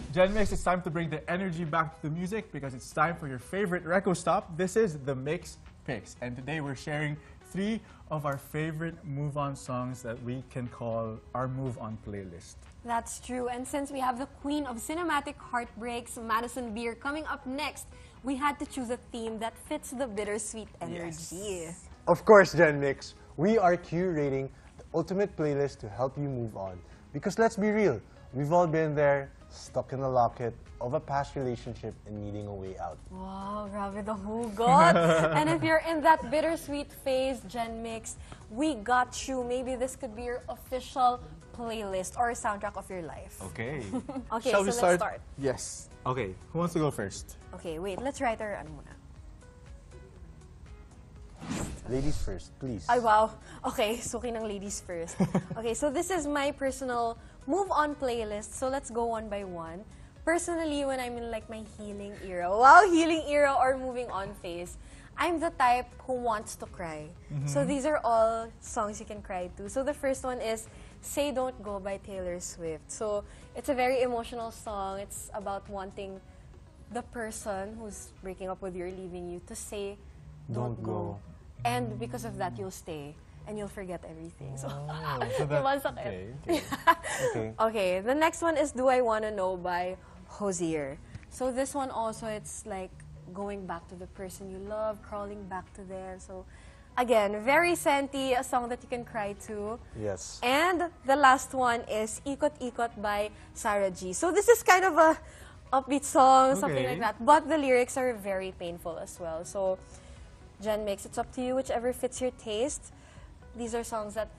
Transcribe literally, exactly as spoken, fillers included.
Gen Mix, it's time to bring the energy back to the music because it's time for your favorite Reco Stop. This is the Mix Picks, and today we're sharing three of our favorite move-on songs that we can call our move-on playlist. That's true, and since we have the queen of cinematic heartbreaks, Madison Beer, coming up next, we had to choose a theme that fits the bittersweet energy. Yes. Of course, Gen Mix, we are curating the ultimate playlist to help you move on. Because let's be real, we've all been there, stuck in the locket of a past relationship and needing a way out. Wow, grabe the hugot. And if you're in that bittersweet phase, Gen Mix, we got you. Maybe this could be your official playlist or soundtrack of your life. Okay. Okay, Shall so we let's start? start. Yes. Okay, who wants to go first? Okay, wait, let's write our ano muna. Ladies first, please. Ay, wow. Okay, suki ng ladies first. Okay, so this is my personal move-on playlist. So let's go one by one. Personally, when I'm in like my healing era, wow, healing era or moving on phase, I'm the type who wants to cry. Mm-hmm. So these are all songs you can cry to. So the first one is Say Don't Go by Taylor Swift. So it's a very emotional song. It's about wanting the person who's breaking up with you or leaving you to say, Don't, Don't go. go. And because of that, you'll stay. And you'll forget everything. So, Oh, so that, diba, sakit? okay, okay. Okay. Okay, the next one is Do I Wanna Know by Hozier. So this one also, it's like going back to the person you love, crawling back to there. So again, very senti, a song that you can cry to. Yes. And the last one is Ikot Ikot by Sarah G. So this is kind of a upbeat song, something Okay. like that. But the lyrics are very painful as well. So Gen Mix, it's up to you, whichever fits your taste. These are songs that